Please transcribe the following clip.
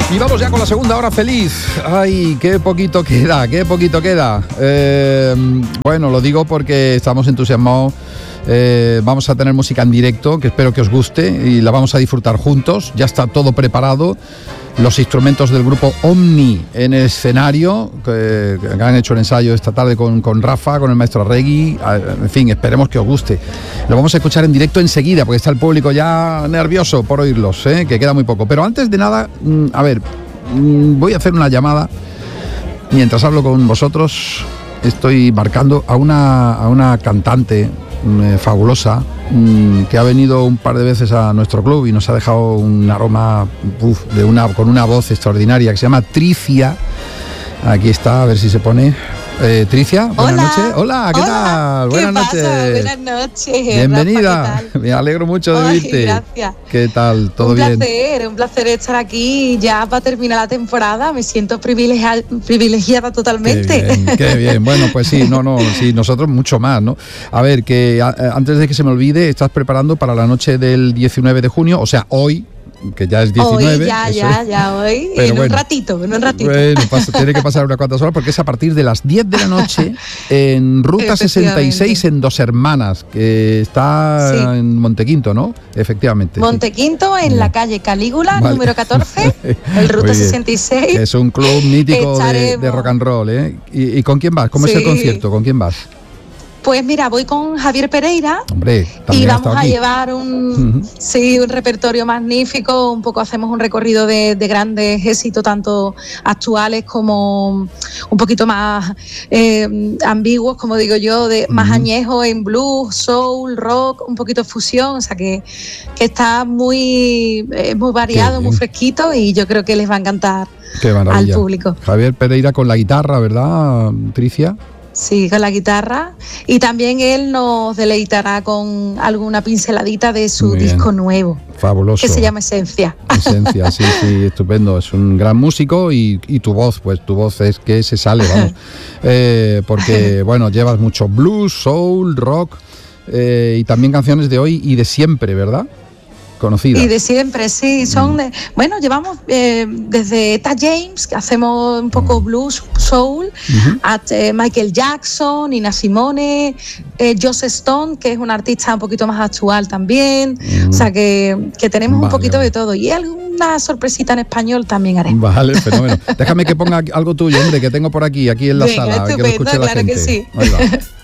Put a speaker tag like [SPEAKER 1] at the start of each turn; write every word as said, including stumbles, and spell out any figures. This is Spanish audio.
[SPEAKER 1] Y vamos ya con la segunda hora feliz. Ay, qué poquito queda, qué poquito queda. Eh, bueno, lo digo porque estamos entusiasmados. Eh, vamos a tener música en directo, que espero que os guste y la vamos a disfrutar juntos. Ya está todo preparado. Los instrumentos del grupo Omni en el escenario, que, que han hecho el ensayo esta tarde con, con Rafa, con el maestro Arregui. En fin, esperemos que os guste. Lo vamos a escuchar en directo enseguida, porque está el público ya nervioso por oírlos, ¿eh? Que queda muy poco. Pero antes de nada, a ver, voy a hacer una llamada. Mientras hablo con vosotros, estoy marcando a una, a una cantante eh, fabulosa, que ha venido un par de veces a nuestro club y nos ha dejado un aroma uf, de una, con una voz extraordinaria, que se llama Tricia. Aquí está, a ver si se pone. Eh, Tricia, buenas
[SPEAKER 2] Hola.
[SPEAKER 1] noches. Hola, ¿qué
[SPEAKER 2] Hola.
[SPEAKER 1] tal?
[SPEAKER 2] ¿Qué
[SPEAKER 1] Buenas
[SPEAKER 2] pasa?
[SPEAKER 1] noches.
[SPEAKER 2] Buenas noches.
[SPEAKER 1] Bienvenida.
[SPEAKER 2] Rafa, ¿qué tal?
[SPEAKER 1] Me alegro mucho de
[SPEAKER 2] Ay,
[SPEAKER 1] verte.
[SPEAKER 2] gracias.
[SPEAKER 1] ¿Qué tal? ¿Todo
[SPEAKER 2] un
[SPEAKER 1] bien?
[SPEAKER 2] placer, un placer estar aquí ya para terminar la temporada. Me siento privilegiada, privilegiada totalmente.
[SPEAKER 1] Qué bien, qué bien. Bueno, pues sí, no, no, sí, nosotros mucho más, ¿no? A ver, que a, antes de que se me olvide, estás preparando para la noche del diecinueve de junio, o sea, hoy, que ya es diecinueve.
[SPEAKER 2] Hoy, ya,
[SPEAKER 1] eso
[SPEAKER 2] ya,
[SPEAKER 1] es.
[SPEAKER 2] ya, hoy.
[SPEAKER 1] Pero
[SPEAKER 2] en
[SPEAKER 1] bueno,
[SPEAKER 2] un ratito, en un ratito.
[SPEAKER 1] Bueno, pasa, tiene que pasar unas cuantas horas porque es a partir de las diez de la noche en Ruta sesenta y seis en Dos Hermanas, que está
[SPEAKER 2] Sí.
[SPEAKER 1] en Montequinto, ¿no? Efectivamente.
[SPEAKER 2] Montequinto, en
[SPEAKER 1] Bien.
[SPEAKER 2] la calle Calígula,
[SPEAKER 1] Vale.
[SPEAKER 2] número catorce, el Ruta
[SPEAKER 1] Muy bien.
[SPEAKER 2] sesenta y seis.
[SPEAKER 1] Es un club mítico de,
[SPEAKER 2] Estaremos.
[SPEAKER 1] de rock and roll, ¿eh? ¿Y, y con quién vas? ¿Cómo es el
[SPEAKER 2] Sí.
[SPEAKER 1] concierto? ¿Con quién vas?
[SPEAKER 2] Pues mira, voy con Javier Pereira.
[SPEAKER 1] Hombre,
[SPEAKER 2] Y
[SPEAKER 1] también ha
[SPEAKER 2] vamos
[SPEAKER 1] estado
[SPEAKER 2] a
[SPEAKER 1] aquí.
[SPEAKER 2] llevar un,
[SPEAKER 1] Ujú.
[SPEAKER 2] sí, un repertorio magnífico, un poco hacemos un recorrido de, de grandes éxitos, tanto actuales como un poquito más eh, ambiguos, como digo yo, de más
[SPEAKER 1] Ujú.
[SPEAKER 2] añejos en blues, soul, rock, un poquito fusión, o sea que, que está muy, eh, muy variado,
[SPEAKER 1] bien.
[SPEAKER 2] muy fresquito y yo creo que les va a encantar
[SPEAKER 1] Qué maravilla.
[SPEAKER 2] al público.
[SPEAKER 1] Javier Pereira con la guitarra, ¿verdad, Tricia?
[SPEAKER 2] Sí, con la guitarra. Y también él nos deleitará con alguna pinceladita de su
[SPEAKER 1] Muy bien.
[SPEAKER 2] disco nuevo,
[SPEAKER 1] Fabuloso.
[SPEAKER 2] que se llama Esencia.
[SPEAKER 1] Esencia, sí, sí, estupendo. Es un gran músico y, y tu voz, pues tu voz es que se sale, vamos. Eh, porque, bueno, llevas mucho blues, soul, rock eh, y también canciones de hoy y de siempre, ¿verdad? Conocidas.
[SPEAKER 2] Y de siempre, sí, son de, bueno, llevamos eh, desde Etta James, que hacemos un poco blues, soul,
[SPEAKER 1] Ujú.
[SPEAKER 2] a eh, Michael Jackson, Nina Simone, eh, Joss Stone, que es un artista un poquito más actual también,
[SPEAKER 1] Mm.
[SPEAKER 2] o sea que, que tenemos
[SPEAKER 1] Vale,
[SPEAKER 2] un poquito
[SPEAKER 1] vale.
[SPEAKER 2] de todo y alguna sorpresita en español también haremos.
[SPEAKER 1] Vale, fenómeno. Déjame que ponga algo tuyo, hombre, que tengo por aquí, aquí en la
[SPEAKER 2] Venga,
[SPEAKER 1] sala, que lo
[SPEAKER 2] estupendo,
[SPEAKER 1] escuche la
[SPEAKER 2] claro que
[SPEAKER 1] gente.
[SPEAKER 2] sí.
[SPEAKER 1] Ahí va.